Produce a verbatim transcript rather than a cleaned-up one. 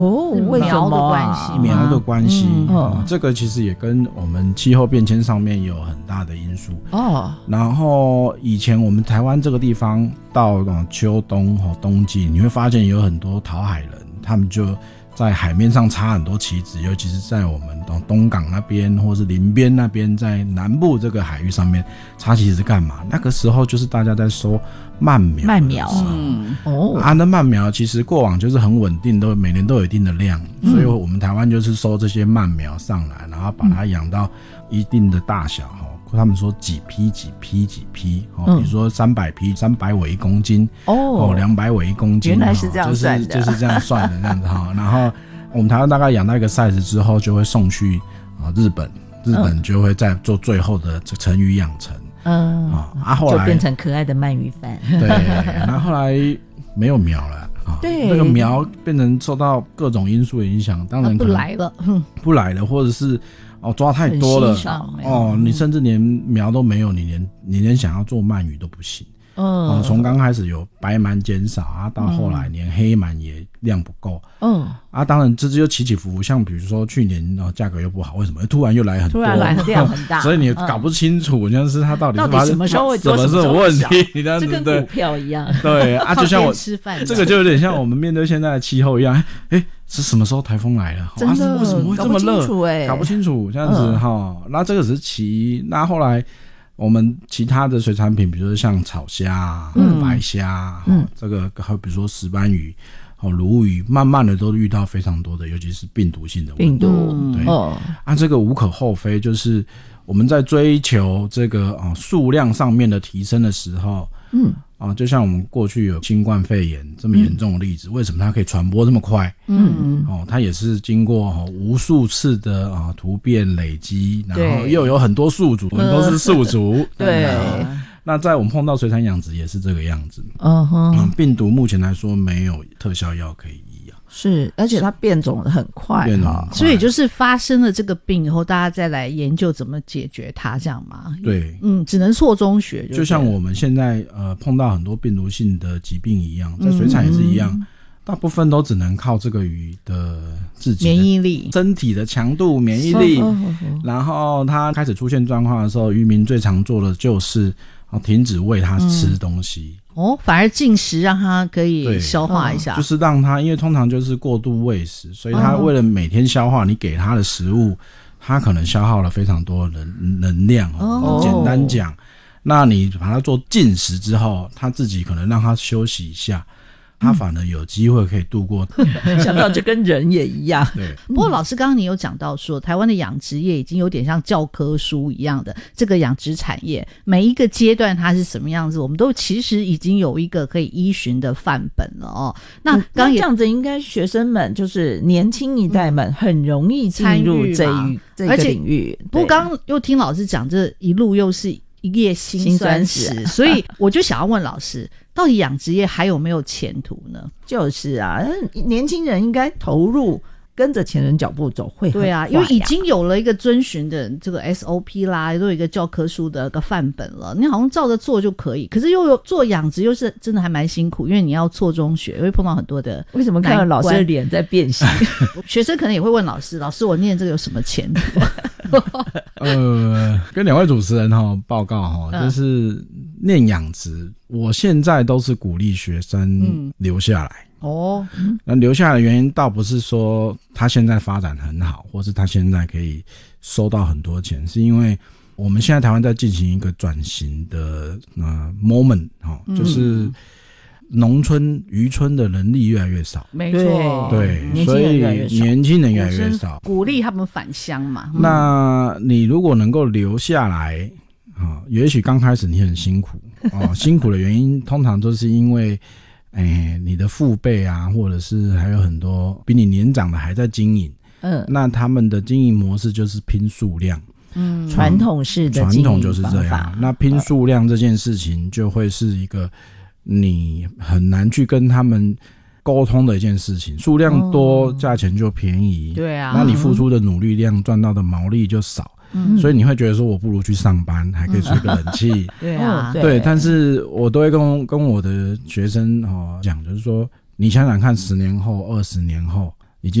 哦，为什么、啊、 苗的关系？ 苗的关系、嗯哦、 这个其实也跟我们气候变迁上面有很大的因素哦。 然后以前我们台湾这个地方到秋冬和冬季，你会发现有很多讨海人，他们就在海面上插很多旗子，尤其是在我们东港那边或是林边那边，在南部这个海域上面插旗子干嘛？那个时候就是大家在收鳗苗， 鳗苗，嗯，哦， 啊，那鳗苗其实过往就是很稳定，都每年都有一定的量， 嗯、 所以我们台湾就是收这些鳗苗上来，然后把它养到一定的大小哈。他们说几批几批几批哦，嗯、比如说三百批，三百尾一公斤哦，两百尾一公斤， 原来是这样算的， 就是就是这样算的这样子哈。然后我们台湾大概养到一个 size 之后，就会送去啊日本，日本就会再做最后的成鱼养成，嗯啊，啊后来就变成可爱的鳗鱼饭。 对，然后后来没有苗了。 对， 那个苗变成受到各种因素的影响，当然可能不来了， 不来了，或者是哦抓太多了哦，你甚至连苗都没有，你连你连想要做鳗鱼都不行。嗯，哦，从刚开始有白鳗减少啊，到后来连黑鳗也量不够。嗯，啊，当然这就起起伏伏，像比如说去年哦价格又不好，为什么突然又来很多？ 突然来量很大， 所以你搞不清楚，像是它到底是到底什么时候会做什么是有问题？这样子这跟股票一样。 对啊，就像我吃饭， 这个就有点像我们面对现在的气候一样。哎，是什么时候台风来了？ 真的、 啊、为什么会这么热？ 搞不清楚哎、欸， 搞不清楚这样子哈、嗯。那这个只是其一，那后来。我们其他的水产品，比如说像草虾、嗯、白虾，嗯，这个还有比如说石斑鱼、哦鲈鱼，慢慢的都遇到非常多的，尤其是病毒性的问题。 病毒， 对， 哦， 啊，这个无可厚非，就是我们在追求这个啊数量上面的提升的时候，嗯。啊，就像我们过去有新冠肺炎这么严重的例子，嗯、为什么它可以传播这么快？嗯嗯，哦，它也是经过、哦、无数次的啊突变累积，然后又有很多宿主，我们都是宿主。 对， 那在我们碰到水产养殖也是这个样子。嗯哼、嗯，病毒目前来说没有特效药可以医啊。 是，而且它变种的很快哈，所以就是发生了这个病以后，大家再来研究怎么解决它，这样嘛？ 对， 嗯，只能错中学就， 就像我们现在呃碰到很多病毒性的疾病一样，在水产也是一样，嗯、大部分都只能靠这个鱼的自己的免疫力、 身体的强度、免疫力，哦哦哦、然后它开始出现状况的时候，渔民最常做的就是停止喂它吃东西。嗯哦，反而进食让它可以消化一下， 就是让它，因为通常就是过度喂食，所以它为了每天消化你给它的食物，它可能消耗了非常多的能量。哦，简单讲，那你把它做进食之后，它自己可能让它休息一下。他反而有机会可以度过， 想到就跟人也一样。 对， 不过老师刚刚你有讲到说，台湾的养殖业已经有点像教科书一样的这个养殖产业，每一个阶段它是什么样子，我们都其实已经有一个可以依循的范本了哦。那刚刚这样子，应该学生们就是年轻一代们很容易进入这一这个领域。 不过刚刚又听老师讲，这一路又是一页辛酸史，所以我就想要问老师，到底养殖业还有没有前途呢？ 就是啊，年轻人应该投入，跟着前人脚步走会很快。 对啊，因为已经有了一个遵循的这个 S O P 啦，都有一个教科书的一个范本了，你好像照着做就可以。可是又有做养殖，又是真的还蛮辛苦，因为你要错中学，会碰到很多的。 为什么看到老师的脸在变形？ 学生可能也会问老师：“老师，我念这个有什么前途？” 呃，跟两位主持人哈报告哈，就是念养殖，我现在都是鼓励学生留下来。嗯、哦，那留下来的原因倒不是说他现在发展很好，或是他现在可以收到很多钱，是因为我们现在台湾在进行一个转型的呃 moment 哈，就是农村渔村的人力越来越少， 没错， 对，所以年轻人越来越少， 鼓励他们返乡嘛。 那你如果能够留下来啊，也许刚开始你很辛苦哦，辛苦的原因通常都是因为，哎，你的父辈啊，或者是还有很多比你年长的还在经营，嗯，那他们的经营模式就是拼数量， 嗯，传统式的经营传统就是这样。那拼数量这件事情就会是一个你很难去跟他们沟通的一件事情，数量多、哦、价钱就便宜， 对啊， 那你付出的努力量赚到的毛利就少，嗯，所以你会觉得说我不如去上班，还可以吹个冷气， 对啊， 对，但是我都会跟跟我的学生哦讲，就是说你想想看，十年后、二十年后，